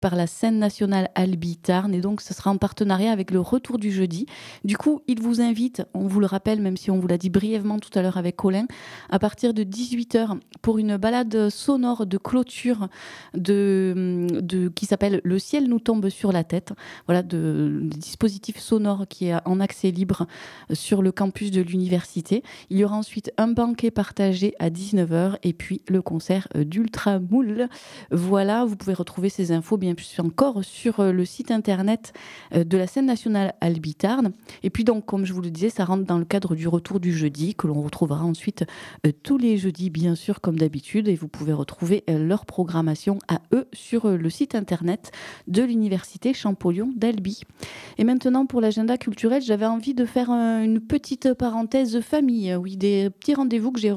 par la scène nationale Albi Tarn et donc ce sera en partenariat avec le Retour du jeudi. Du coup, il vous invite, on vous le rappelle, même si on vous l'a dit brièvement tout à l'heure avec Colin, à partir de 18h pour une balade sonore de clôture qui s'appelle Le ciel nous tombe sur la tête. Voilà, de dispositif sonore qui est en accès libre sur le campus de l'université. Il y aura ensuite un banquet partagé à 19h et puis le concert d'Ultra Moule. Voilà, vous pouvez retrouver ces infos bien plus encore sur le site internet de la scène nationale Albi Tarn. Et puis donc, comme je vous le disais, ça rentre dans le cadre du Retour du jeudi que l'on retrouvera ensuite tous les jeudis, bien sûr, comme d'habitude. Et vous pouvez retrouver leur programmation à eux sur le site internet de l'université Champollion d'Albi. Et maintenant, pour l'agenda culturel, j'avais envie de faire une petite parenthèse famille. Oui, des petits rendez-vous que j'ai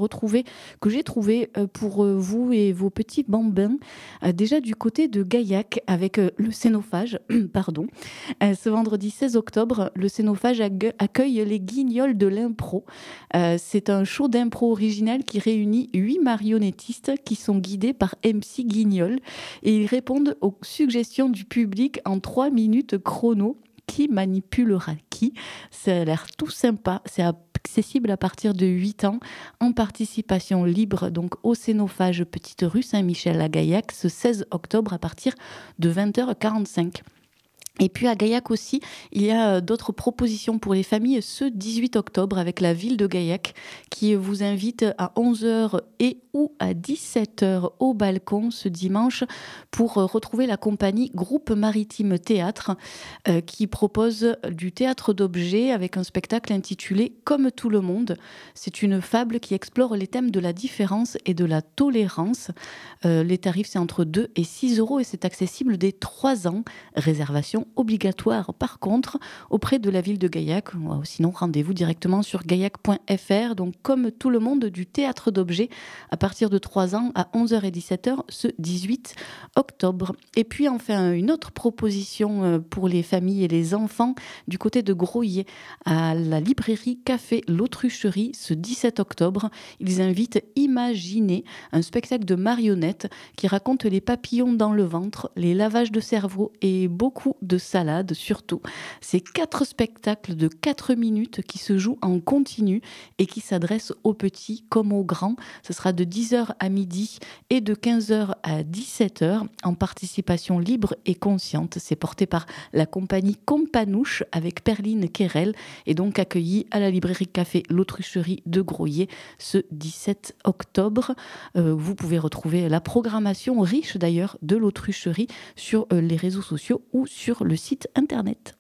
trouvés pour vous et vos petits bambins. Déjà du côté de Gaillac avec le Cénophage, pardon. Ce vendredi 16 octobre, le Cénophage accueille les Guignols de l'impro. C'est un show d'impro original qui réunit 8 marionnettistes qui sont guidés par MC Guignol et ils répondent aux suggestions du public en 3 minutes chrono. Qui manipulera qui? Ça a l'air tout sympa. C'est accessible à partir de 8 ans en participation libre donc au Cénophage Petite Rue Saint-Michel à Gaillac ce 16 octobre à partir de 20h45. Et puis à Gaillac aussi, il y a d'autres propositions pour les familles ce 18 octobre avec la ville de Gaillac qui vous invite à 11h et ou à 17h au balcon ce dimanche pour retrouver la compagnie Groupe Maritime Théâtre qui propose du théâtre d'objets avec un spectacle intitulé Comme tout le monde. C'est une fable qui explore les thèmes de la différence et de la tolérance. Les tarifs, c'est entre 2 et 6 euros et c'est accessible dès 3 ans. Réservation obligatoire par contre auprès de la ville de Gaillac. Sinon, rendez-vous directement sur gaillac.fr. Donc, comme tout le monde, du théâtre d'objets à partir de 3 ans à 11h et 17h ce 18 octobre. Et puis, enfin, une autre proposition pour les familles et les enfants du côté de Groyer à la librairie Café L'Autrucherie ce 17 octobre. Ils invitent Imaginer, un spectacle de marionnettes qui raconte les papillons dans le ventre, les lavages de cerveau et beaucoup de salade surtout. C'est 4 spectacles de 4 minutes qui se jouent en continu et qui s'adressent aux petits comme aux grands. Ce sera de 10h à midi et de 15h à 17h en participation libre et consciente. C'est porté par la compagnie Companouche avec Perline Querel et donc accueilli à la librairie Café L'Autrucherie de Groyer ce 17 octobre. Vous pouvez retrouver la programmation riche d'ailleurs de l'Autrucherie sur les réseaux sociaux ou sur le site internet.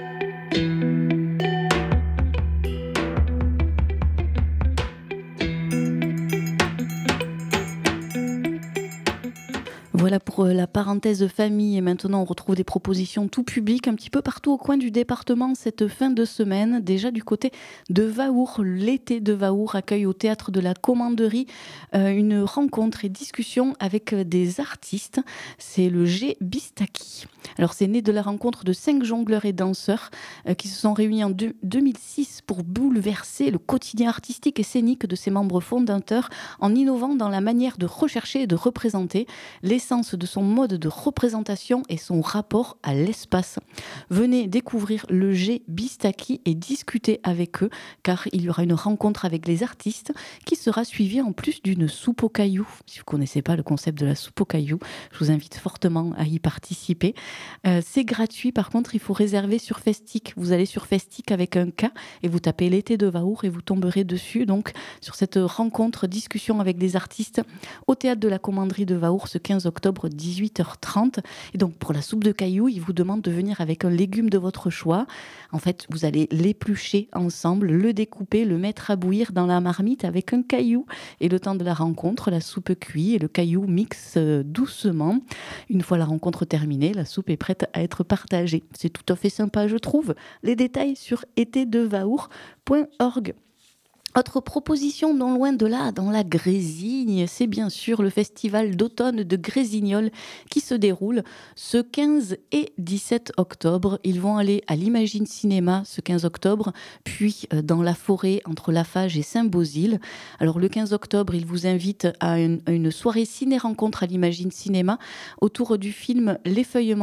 Voilà pour la parenthèse famille. Et maintenant, on retrouve des propositions tout public un petit peu partout au coin du département cette fin de semaine. Déjà du côté de Vaour, l'été de Vaour accueille au théâtre de la Commanderie une rencontre et discussion avec des artistes. C'est le G Bistaki. Alors, c'est né de la rencontre de 5 jongleurs et danseurs qui se sont réunis en 2006 pour bouleverser le quotidien artistique et scénique de ses membres fondateurs en innovant dans la manière de rechercher et de représenter l'essence de son mode de représentation et son rapport à l'espace. Venez découvrir le G Bistaki et discuter avec eux car il y aura une rencontre avec les artistes qui sera suivie en plus d'une soupe aux cailloux. Si vous ne connaissez pas le concept de la soupe aux cailloux, je vous invite fortement à y participer. C'est gratuit, par contre il faut réserver sur Festic. Vous allez sur Festic avec un K et vous tapez l'été de Vaour et vous tomberez dessus. Donc sur cette rencontre, discussion avec des artistes au théâtre de la Commanderie de Vaour ce 15 octobre 18h30. Et donc pour la soupe de cailloux, il vous demande de venir avec un légume de votre choix. En fait, vous allez l'éplucher ensemble, le découper, le mettre à bouillir dans la marmite avec un caillou. Et le temps de la rencontre, la soupe cuit et le caillou mixe doucement. Une fois la rencontre terminée, la soupe est prête à être partagée. C'est tout à fait sympa, je trouve. Les détails sur etedevaour.org. Autre proposition non loin de là, dans la Grésigne, c'est bien sûr le festival d'automne de Grésignol qui se déroule ce 15 et 17 octobre. Ils vont aller à l'Imagine Cinéma ce 15 octobre, puis dans la forêt entre Lafage et Saint-Bosile. Alors le 15 octobre, ils vous invitent à une soirée ciné-rencontre à l'Imagine Cinéma autour du film L'effeuillement